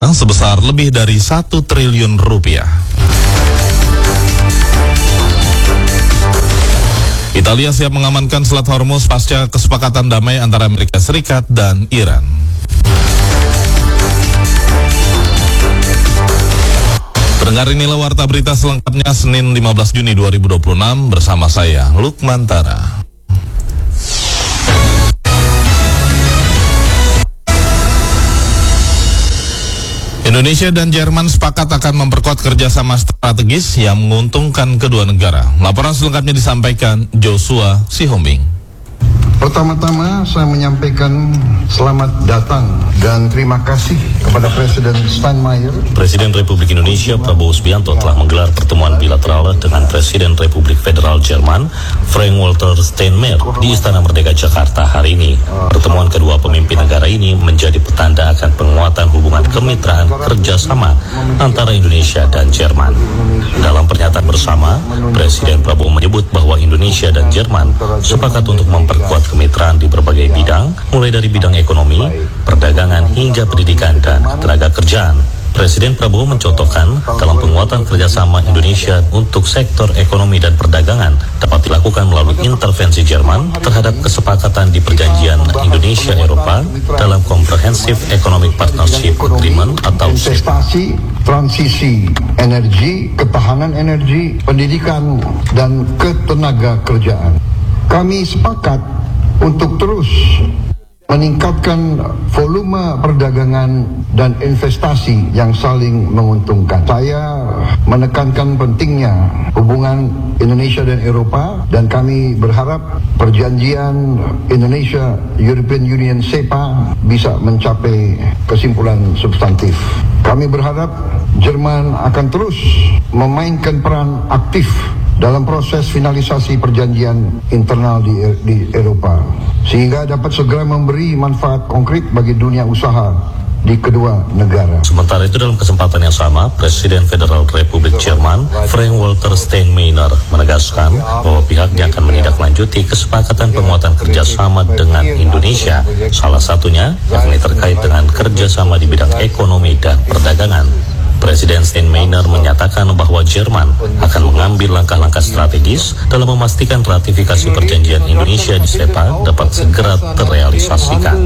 sebesar lebih dari 1 triliun rupiah. Italia siap mengamankan Selat Hormuz pasca kesepakatan damai antara Amerika Serikat dan Iran. Pendengar, inilah warta berita selengkapnya Senin 15 Juni 2026 bersama saya, Lukman Tara. Indonesia dan Jerman sepakat akan memperkuat kerjasama strategis yang menguntungkan kedua negara. Laporan selengkapnya disampaikan Joshua Sihombing. Pertama-tama saya menyampaikan selamat datang dan terima kasih kepada Presiden Steinmeier. Presiden Republik Indonesia Prabowo Subianto telah menggelar pertemuan bilateral dengan Presiden Republik Federal Jerman Frank-Walter Steinmeier di Istana Merdeka Jakarta hari ini. Pertemuan kedua pemimpin negara ini menjadi petanda akan penguatan hubungan kemitraan kerjasama antara Indonesia dan Jerman. Dalam pernyataan bersama, Presiden Prabowo menyebut bahwa Indonesia dan Jerman sepakat untuk memperkuat kemitraan di berbagai bidang, mulai dari bidang ekonomi, perdagangan hingga pendidikan dan tenaga kerjaan. Presiden Prabowo mencontohkan dalam penguatan kerjasama Indonesia untuk sektor ekonomi dan perdagangan dapat dilakukan melalui intervensi Jerman terhadap kesepakatan di perjanjian Indonesia-Eropa dalam Comprehensive Economic Partnership Agreement atau investasi, transisi energi, ketahanan energi, pendidikan, dan ketenaga kerjaan. Kami sepakat untuk terus meningkatkan volume perdagangan dan investasi yang saling menguntungkan. Saya menekankan pentingnya hubungan Indonesia dan Eropa, dan kami berharap perjanjian Indonesia-European Union SEPA bisa mencapai kesimpulan substantif. Kami berharap Jerman akan terus memainkan peran aktif dalam proses finalisasi perjanjian internal di Eropa, sehingga dapat segera memberi manfaat konkret bagi dunia usaha di kedua negara. Sementara itu, dalam kesempatan yang sama, Presiden Federal Republik Jerman Frank-Walter Steinmeier menegaskan bahwa pihaknya akan menindaklanjuti kesepakatan penguatan kerjasama dengan Indonesia, salah satunya yakni terkait dengan kerjasama di bidang ekonomi dan perdagangan. Presiden Steinmeier menyatakan bahwa Jerman akan mengambil langkah-langkah strategis dalam memastikan ratifikasi perjanjian Indonesia di SEPA dapat segera terrealisasikan.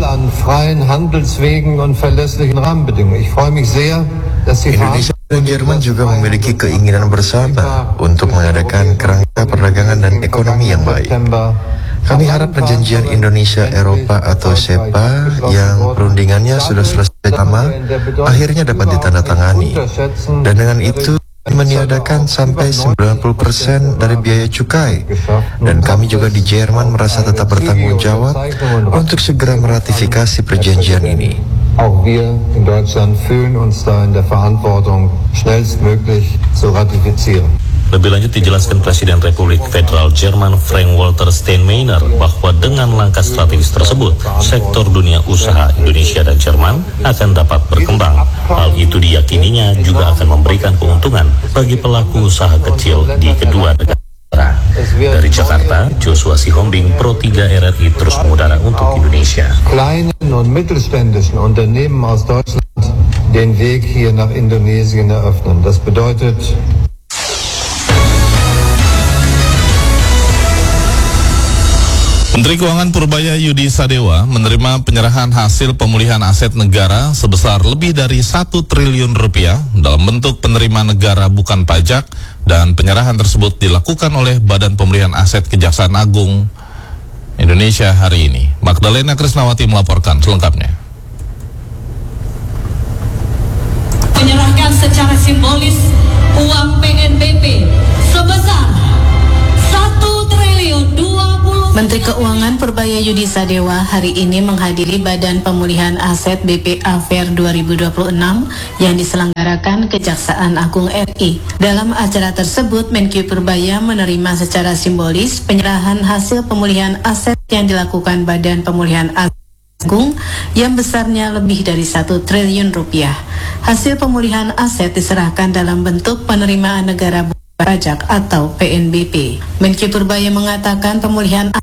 Indonesia dan Jerman juga memiliki keinginan bersama untuk mengadakan kerangka perdagangan dan ekonomi yang baik. Kami harap perjanjian Indonesia-Eropa atau SEPA yang perundingannya sudah selesai lama akhirnya dapat ditandatangani. Dan dengan itu meniadakan sampai 90% dari biaya cukai. Dan kami juga di Jerman merasa tetap bertanggung jawab untuk segera meratifikasi perjanjian ini. Auch wir in Deutschland fühlen uns da in der Verantwortung, schnellstmöglich zu ratifizieren. Lebih lanjut dijelaskan Presiden Republik Federal Jerman Frank-Walter Steinmeier bahwa dengan langkah strategis tersebut, sektor dunia usaha Indonesia dan Jerman akan dapat berkembang. Hal itu diyakininya juga akan memberikan keuntungan bagi pelaku usaha kecil di kedua negara. Dari Jakarta, Joshua Sihombing, Pro 3 RRI terus mengudara untuk Indonesia. Kleinen und mittelständischen Unternehmen aus Deutschland den Weg hier nach Indonesien eröffnen. Das bedeutet Menteri Keuangan Purbaya Yudi Sadewa menerima penyerahan hasil pemulihan aset negara sebesar lebih dari 1 triliun rupiah dalam bentuk penerimaan negara bukan pajak, dan penyerahan tersebut dilakukan oleh Badan Pemulihan Aset Kejaksaan Agung Indonesia hari ini. Magdalena Krisnawati melaporkan selengkapnya. Menyerahkan secara simbolis uang PNBP sebesar 1 triliun 20. Menteri Keuangan Purbaya Yudi Sadewa hari ini menghadiri Badan Pemulihan Aset BPA Fair 2026 yang diselenggarakan Kejaksaan Agung RI. Dalam acara tersebut, Menkyu Purbaya menerima secara simbolis penyerahan hasil pemulihan aset yang dilakukan Badan Pemulihan Aset Agung yang besarnya lebih dari 1 triliun rupiah. Hasil pemulihan aset diserahkan dalam bentuk penerimaan negara pajak atau PNBP. Menkyu Purbaya mengatakan pemulihan aset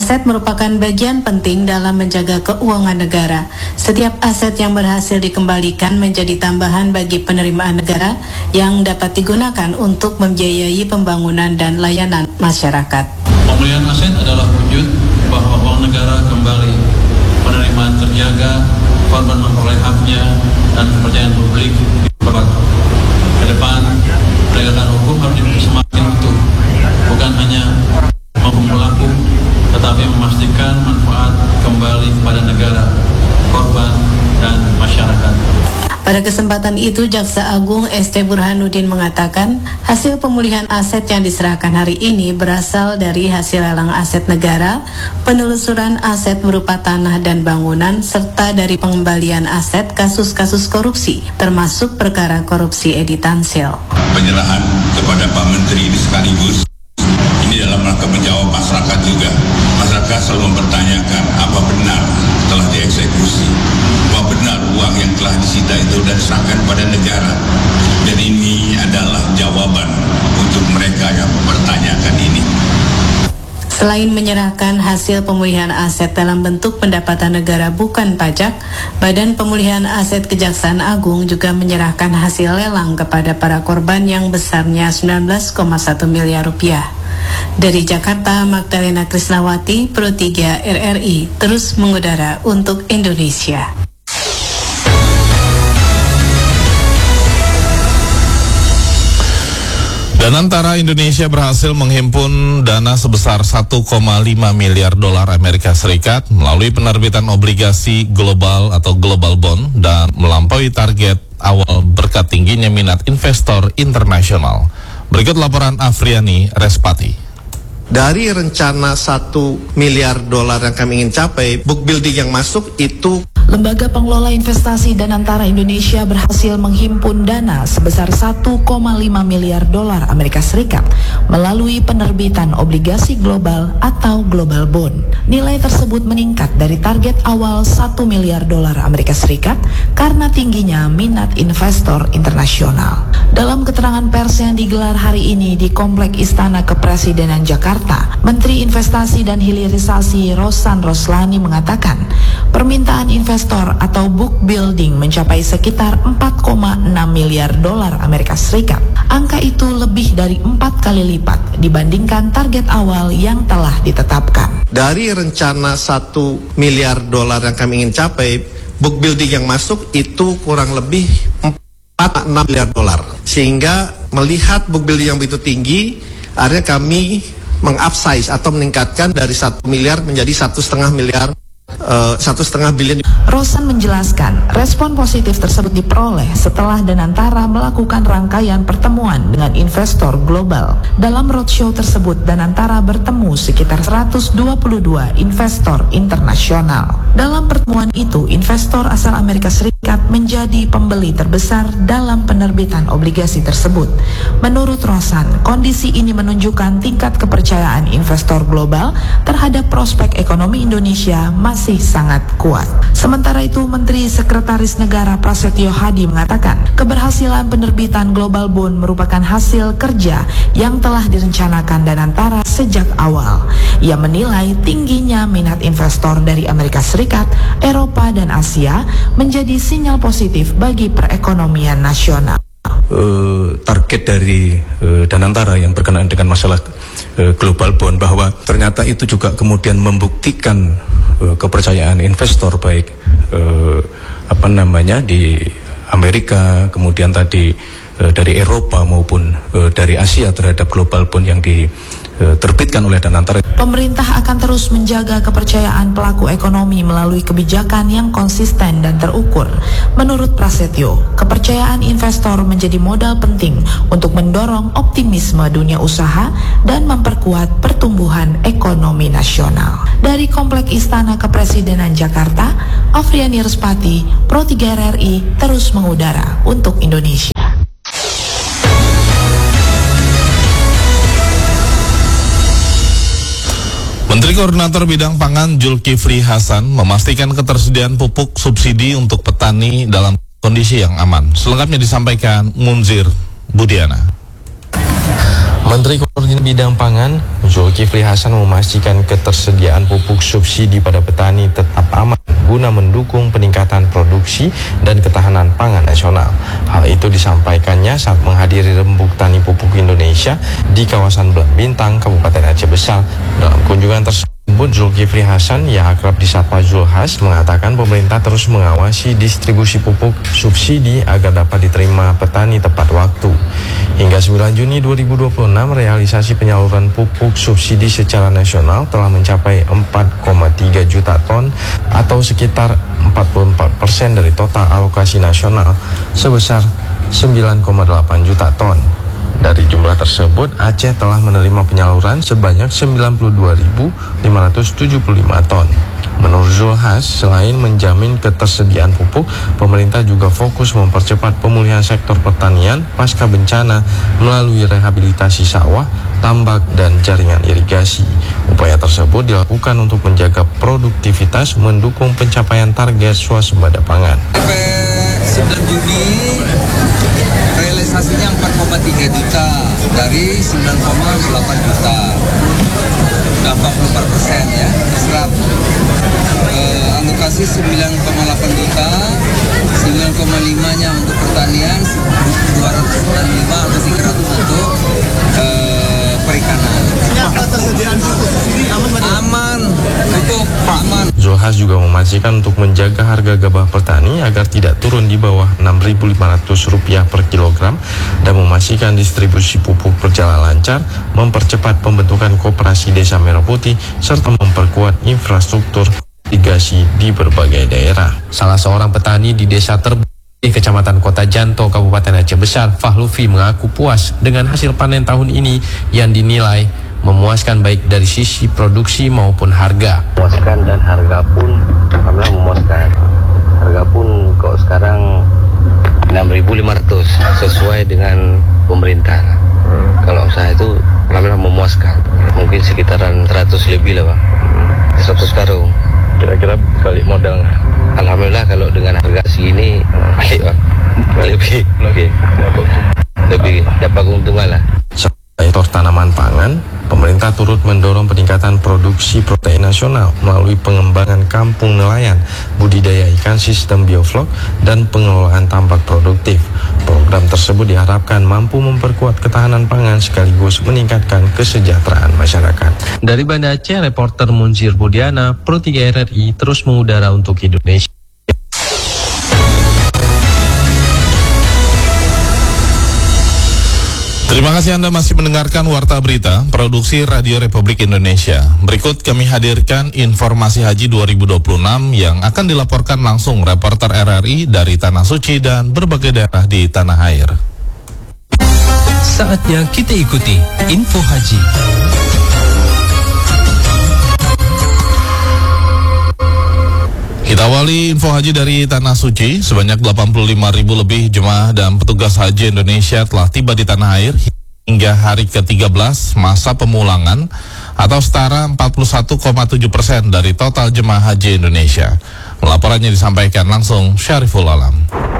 Aset merupakan bagian penting dalam menjaga keuangan negara. Setiap aset yang berhasil dikembalikan menjadi tambahan bagi penerimaan negara yang dapat digunakan untuk membiayai pembangunan dan layanan masyarakat. Pemulihan aset adalah wujud bahwa uang negara kembali, penerimaan terjaga, korban memperoleh haknya, dan kepercayaan publik diperkuat. Ke depan, penegakan hukum harus dibuat semakin utuh, bukan hanya menghukum pelaku, tetapi memastikan manfaat kembali kepada negara, korban, dan masyarakat. Pada kesempatan itu, Jaksa Agung ST Burhanuddin mengatakan hasil pemulihan aset yang diserahkan hari ini berasal dari hasil lelang aset negara, penelusuran aset berupa tanah dan bangunan, serta dari pengembalian aset kasus-kasus korupsi, termasuk perkara korupsi Edi Tansel. Penyerahan kepada Pak Menteri ini sekaligus ini dalam rangka menjawab masyarakat juga. Masyarakat selalu mempertanyakan apa benar telah dieksekusi, apa benar uang yang telah disita itu dan diserahkan pada negara. Dan ini adalah jawaban untuk mereka yang mempertanyakan ini. Selain menyerahkan hasil pemulihan aset dalam bentuk pendapatan negara bukan pajak, Badan Pemulihan Aset Kejaksaan Agung juga menyerahkan hasil lelang kepada para korban yang besarnya 19,1 miliar rupiah. Dari Jakarta, Magdalena Krisnawati, Pro 3 RRI, terus mengudara untuk Indonesia. Danantara Indonesia berhasil menghimpun dana sebesar 1,5 miliar dolar Amerika Serikat melalui penerbitan obligasi global atau global bond dan melampaui target awal berkat tingginya minat investor internasional. Berikut laporan Afriani Respati. Dari rencana 1 miliar dolar yang kami ingin capai, book building yang masuk itu Lembaga Pengelola Investasi Danantara Indonesia berhasil menghimpun dana sebesar 1,5 miliar dolar Amerika Serikat melalui penerbitan obligasi global atau global bond. Nilai tersebut meningkat dari target awal 1 miliar dolar Amerika Serikat karena tingginya minat investor internasional. Dalam keterangan pers yang digelar hari ini di Komplek Istana Kepresidenan Jakarta, Menteri Investasi dan Hilirisasi Rosan Roslani mengatakan, permintaan investor atau book building mencapai sekitar 4,6 miliar dolar Amerika Serikat. Angka itu lebih dari 4 kali lipat dibandingkan target awal yang telah ditetapkan. Dari rencana 1 miliar dolar yang kami ingin capai, book building yang masuk itu kurang lebih 4,6 miliar dolar. Sehingga melihat book building yang begitu tinggi, akhirnya kami mengupsize atau meningkatkan dari 1 miliar menjadi 1,5 miliar. 1,5 bilion. Rosan menjelaskan, respon positif tersebut diperoleh setelah Danantara melakukan rangkaian pertemuan dengan investor global. Dalam roadshow tersebut, Danantara bertemu sekitar 122 investor internasional. Dalam pertemuan itu, investor asal Amerika Serikat menjadi pembeli terbesar dalam penerbitan obligasi tersebut. Menurut Rosan, kondisi ini menunjukkan tingkat kepercayaan investor global terhadap prospek ekonomi Indonesia masih sangat kuat. Sementara itu, Menteri Sekretaris Negara Prasetyo Hadi mengatakan, keberhasilan penerbitan global bond merupakan hasil kerja yang telah direncanakan Danantara sejak awal. Ia menilai tingginya minat investor dari Amerika Serikat, Eropa, dan Asia menjadi sinyal positif bagi perekonomian nasional. Target dari Danantara yang berkenaan dengan masalah global bond, bahwa ternyata itu juga kemudian membuktikan kepercayaan investor baik di Amerika, kemudian tadi dari Eropa maupun dari Asia terhadap global bond yang diterbitkan oleh Danantara. Pemerintah akan terus menjaga kepercayaan pelaku ekonomi melalui kebijakan yang konsisten dan terukur. Menurut Prasetyo, kepercayaan investor menjadi modal penting untuk mendorong optimisme dunia usaha dan memperkuat pertumbuhan ekonomi nasional. Dari Komplek Istana Kepresidenan Jakarta, Afriani Respati, Pro 3 RRI, terus mengudara untuk Indonesia. Menteri Koordinator Bidang Pangan Zulkifli Hasan memastikan ketersediaan pupuk subsidi untuk petani dalam kondisi yang aman. Selengkapnya disampaikan Munzir Budiana. Menteri Koordinator Bidang Pangan Zulkifli Hasan memastikan ketersediaan pupuk subsidi pada petani tetap aman guna mendukung peningkatan produksi dan ketahanan pangan nasional. Hal itu disampaikannya saat menghadiri Rembuk Tani Pupuk Indonesia di kawasan Belah Bintang, Kabupaten Aceh Besar. Dalam kunjungan tersebut, Zulkifli Hasan yang akrab disapa Zulhas mengatakan pemerintah terus mengawasi distribusi pupuk subsidi agar dapat diterima petani tepat waktu. Hingga 9 Juni 2026, realisasi penyaluran pupuk subsidi secara nasional telah mencapai 4,3 juta ton atau sekitar 44% dari total alokasi nasional sebesar 9,8 juta ton. Dari jumlah tersebut, Aceh telah menerima penyaluran sebanyak 92.575 ton. Menurut Zulhas, selain menjamin ketersediaan pupuk, pemerintah juga fokus mempercepat pemulihan sektor pertanian pasca bencana melalui rehabilitasi sawah, tambak, dan jaringan irigasi. Upaya tersebut dilakukan untuk menjaga produktivitas, mendukung pencapaian target swasembada pangan. Sampai 9 Juni realisasinya 4,3 juta dari 9,8 juta, udah 44% ya, terserap. Alokasi 9,8 juta, 9,5-nya untuk pertanian, 205 atau 300 untuk perikanan. Ketersediaan pupuk subsidi aman, cukup aman. Zulhas juga memastikan untuk menjaga harga gabah petani agar tidak turun di bawah Rp6.500 per kilogram dan memastikan distribusi pupuk berjalan lancar, mempercepat pembentukan koperasi Desa Merah Putih, serta memperkuat infrastruktur irigasi di berbagai daerah. Salah seorang petani di Desa Terbu di Kecamatan Kota Janto, Kabupaten Aceh Besar, Fahlufi mengaku puas dengan hasil panen tahun ini yang dinilai memuaskan baik dari sisi produksi maupun harga. Memuaskan dan harga pun alhamdulillah memuaskan. Harga pun kok sekarang 6.500 sesuai dengan pemerintah. Kalau usaha itu alhamdulillah memuaskan. Mungkin sekitaran 100 lebih lah, Pak. 100 karung. Kira-kira balik modal nggak? Alhamdulillah kalau dengan harga segini balik, Pak. Lebih dapat keuntungan lah. Sektor tanaman pangan, pemerintah turut mendorong peningkatan produksi protein nasional melalui pengembangan kampung nelayan, budidaya ikan sistem bioflok, dan pengelolaan tambak produktif. Program tersebut diharapkan mampu memperkuat ketahanan pangan sekaligus meningkatkan kesejahteraan masyarakat. Dari Banda Aceh, reporter Munzir Budiana, Pro 3 RRI terus mengudara untuk Indonesia. Terima kasih Anda masih mendengarkan Warta Berita, produksi Radio Republik Indonesia. Berikut kami hadirkan informasi haji 2026 yang akan dilaporkan langsung reporter RRI dari Tanah Suci dan berbagai daerah di tanah air. Saatnya kita ikuti info haji. Kita awali info haji dari Tanah Suci. Sebanyak 85.000 lebih jemaah dan petugas haji Indonesia telah tiba di tanah air hingga hari ke-13 masa pemulangan atau setara 41,7% dari total jemaah haji Indonesia. Laporannya disampaikan langsung Syariful Alam.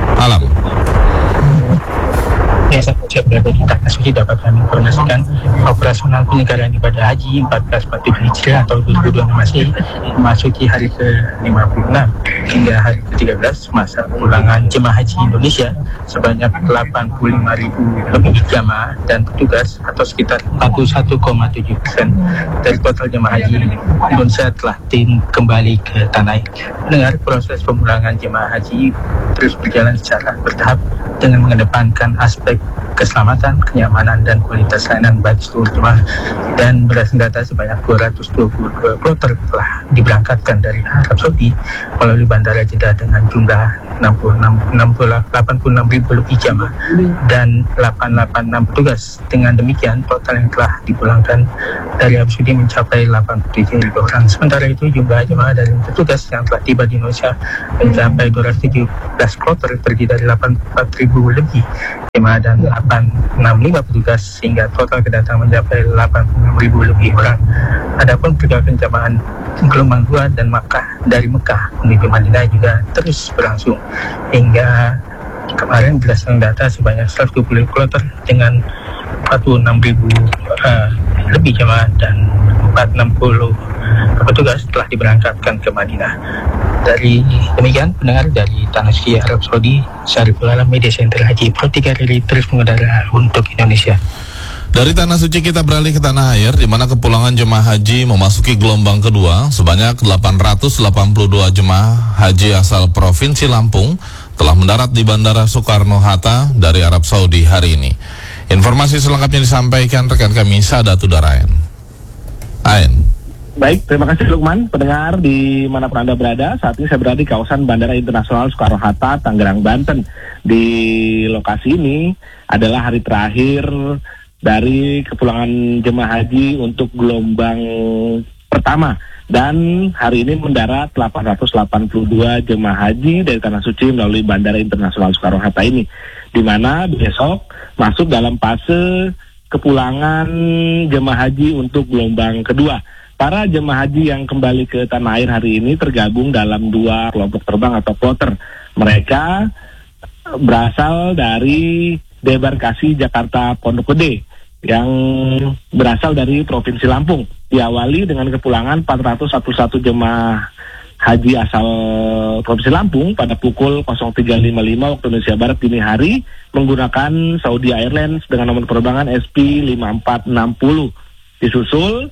Yang saya berada di Tanah Suci dapat kami informasikan operasional penyelenggaraan ibadah haji 1447 Hijriah atau 2026 Masehi memasuki hari ke-56 hingga hari ke-13 masa pemulangan jemaah haji Indonesia sebanyak 85.000 lebih jamaah dan petugas atau sekitar 41,7% dari total jemaah haji Indonesia telah kembali ke tanah air. Mendengar proses pemulangan jemaah haji terus berjalan secara bertahap dengan mengedepankan aspek keselamatan, kenyamanan, dan kualitas layanan bagi seluruh jemaah, dan berdasarkan data sebanyak 222 kloter telah diberangkatkan dari Arab Saudi melalui Bandara Jeddah dengan jumlah 86.000 lebih jamaah dan 886 petugas. Dengan demikian total yang telah dipulangkan dari Arab Saudi mencapai 87.000 orang. Sementara itu jumlah jemaah dan petugas yang telah tiba di Indonesia mencapai 217 kloter, terdiri dari 84.000 lebih jemaah dan 865 petugas, sehingga total kedatangan mencapai 86.000 lebih orang. Adapun pergerakan jemaah gelombang 2 dan dari Mekah menuju Madinah juga terus berlangsung hingga kemarin berdasarkan data sebanyak 120 kloter dengan 46.000 lebih jemaah dan 460 petugas telah diberangkatkan ke Madinah. Dari demikian, pendengar, dari Tanah Suci Arab Saudi, Syariful Alam, Media Center Haji Pro 3 Rally terus mengudara untuk Indonesia. Dari Tanah Suci kita beralih ke Tanah Air, di mana kepulangan jemaah haji memasuki gelombang kedua. Sebanyak 882 jemaah haji asal Provinsi Lampung telah mendarat di Bandara Soekarno-Hatta dari Arab Saudi hari ini. Informasi selengkapnya disampaikan rekan kami Sadatud Daraen. Baik, terima kasih Lukman. Pendengar di manapun Anda berada, saat ini saya berada di kawasan Bandara Internasional Soekarno-Hatta, Tangerang, Banten. Di lokasi ini adalah hari terakhir dari kepulangan jemaah haji untuk gelombang pertama. Dan hari ini mendarat 882 jemaah haji dari Tanah Suci melalui Bandara Internasional Soekarno-Hatta ini, di mana besok masuk dalam fase kepulangan jemaah haji untuk gelombang kedua. Para jemaah haji yang kembali ke tanah air hari ini tergabung dalam 2 kelompok terbang atau kloter. Mereka berasal dari debarkasi Jakarta Pondok Gede yang berasal dari Provinsi Lampung. Diawali dengan kepulangan 441 jemaah haji asal Provinsi Lampung pada pukul 03.55 waktu Indonesia Barat dini hari menggunakan Saudi Airlines dengan nomor penerbangan SP5460. Disusul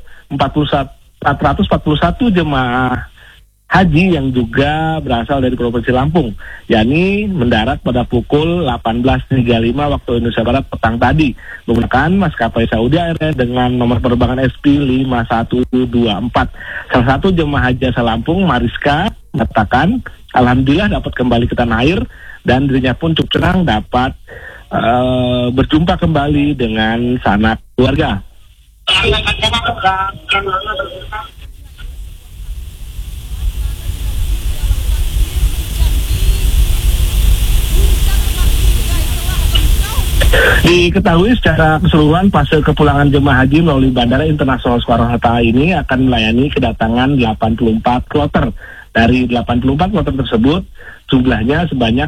441 jemaah haji yang juga berasal dari Provinsi Lampung, yakni mendarat pada pukul 18.35 waktu Indonesia Barat petang tadi menggunakan maskapai Saudi Airlines dengan nomor penerbangan SP5124. Salah satu jemaah haji asal Lampung, Mariska, mengatakan alhamdulillah dapat kembali ke tanah air dan dirinya pun cukup senang dapat berjumpa kembali dengan sanak keluarga. Diketahui secara keseluruhan fase kepulangan jemaah haji melalui Bandara Internasional Soekarno-Hatta ini akan melayani kedatangan 84 kloter. Dari 84 kloter tersebut, jumlahnya sebanyak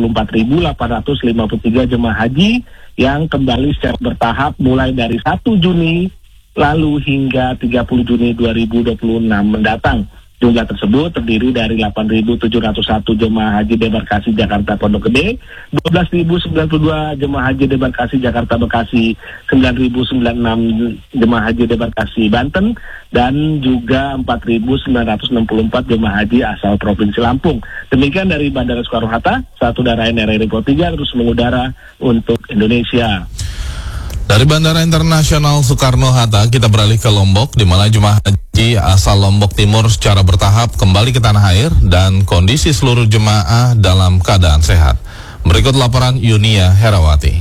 34.853 jemaah haji yang kembali secara bertahap mulai dari 1 Juni lalu hingga 30 Juni 2026 mendatang. Jumlah tersebut terdiri dari 8.701 jemaah haji debarkasi Jakarta Pondok Gede, 12.092 jemaah haji debarkasi Jakarta Bekasi, 9.096 jemaah haji debarkasi Banten, dan juga 4.964 jemaah haji asal Provinsi Lampung. Demikian dari Bandara Soekarno-Hatta, Sadatud Daraen RRI Pro 3 terus mengudara untuk Indonesia. Dari Bandara Internasional Soekarno-Hatta kita beralih ke Lombok, di mana jemaah haji asal Lombok Timur secara bertahap kembali ke tanah air dan kondisi seluruh jemaah dalam keadaan sehat. Berikut laporan Yunia Herawati.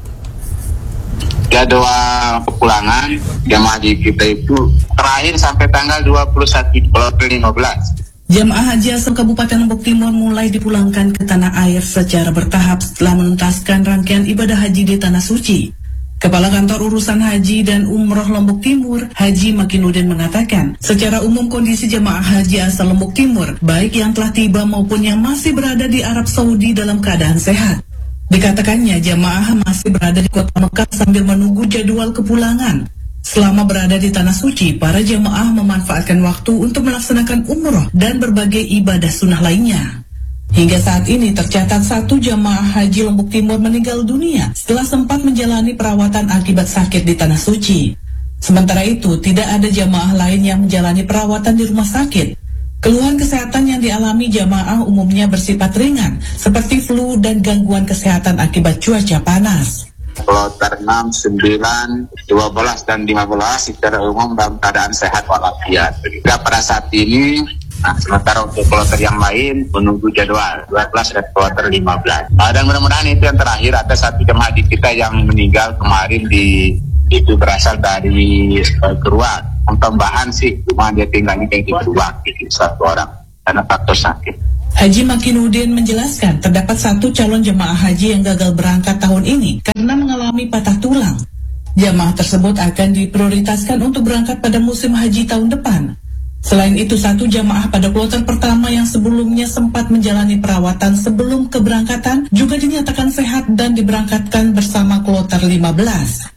Jadwal kepulangan jemaah haji kita itu terakhir sampai tanggal 21 Oktober 15. Jemaah haji asal Kabupaten Lombok Timur mulai dipulangkan ke tanah air secara bertahap setelah menuntaskan rangkaian ibadah haji di Tanah Suci. Kepala Kantor Urusan Haji dan Umroh Lombok Timur, Haji Makinudin mengatakan, secara umum kondisi jemaah haji asal Lombok Timur, baik yang telah tiba maupun yang masih berada di Arab Saudi dalam keadaan sehat. Dikatakannya jemaah masih berada di kota Mekah sambil menunggu jadwal kepulangan. Selama berada di Tanah Suci, para jemaah memanfaatkan waktu untuk melaksanakan umroh dan berbagai ibadah sunnah lainnya. Hingga saat ini tercatat 1 jemaah haji Lombok Timur meninggal dunia setelah sempat menjalani perawatan akibat sakit di Tanah Suci. Sementara itu, tidak ada jemaah lain yang menjalani perawatan di rumah sakit. Keluhan kesehatan yang dialami jemaah umumnya bersifat ringan, seperti flu dan gangguan kesehatan akibat cuaca panas. Kloter 6, 9, 12, dan 15 secara umum dalam keadaan sehat walafiat. Juga pada saat ini, sementara untuk kloter yang lain menunggu jadwal 12 dan kloter 15. Dan mudah-mudahan itu yang terakhir. Ada 1 jemaah haji kita yang meninggal kemarin itu berasal dari Keruak. Tambahan sih, cuma dia tinggalnya di Keruak, 1 orang karena faktor sakit. Haji Makinudin menjelaskan terdapat 1 calon jemaah haji yang gagal berangkat tahun ini karena mengalami patah tulang. Jemaah tersebut akan diprioritaskan untuk berangkat pada musim haji tahun depan. Selain itu, 1 jemaah pada kloter pertama yang sebelumnya sempat menjalani perawatan sebelum keberangkatan juga dinyatakan sehat dan diberangkatkan bersama kloter 15.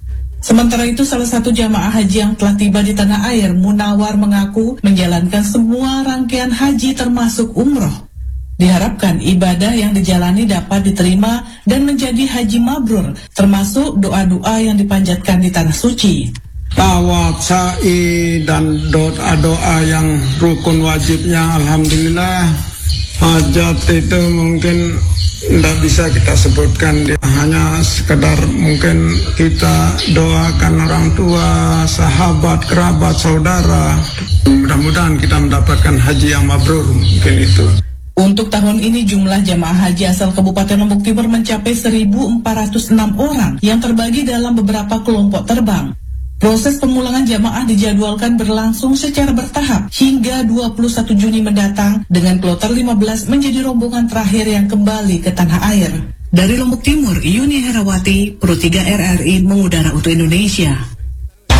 Sementara itu, salah satu jamaah haji yang telah tiba di tanah air, Munawar, mengaku menjalankan semua rangkaian haji termasuk umroh. Diharapkan ibadah yang dijalani dapat diterima dan menjadi haji mabrur, termasuk doa-doa yang dipanjatkan di tanah suci. Tawaf, sa'i, dan doa-doa yang rukun wajibnya, alhamdulillah. Hajat itu mungkin tidak bisa kita sebutkan, hanya sekedar mungkin kita doakan orang tua, sahabat, kerabat, saudara. Mudah-mudahan kita mendapatkan haji yang mabrur, mungkin itu. Untuk tahun ini jumlah jamaah haji asal Kabupaten Lombok Timur mencapai 1.406 orang yang terbagi dalam beberapa kelompok terbang. Proses pemulangan jamaah dijadwalkan berlangsung secara bertahap hingga 21 Juni mendatang dengan kloter 15 menjadi rombongan terakhir yang kembali ke tanah air. Dari Lombok Timur, Yuni Herawati, Pro 3 RRI mengudara untuk Indonesia.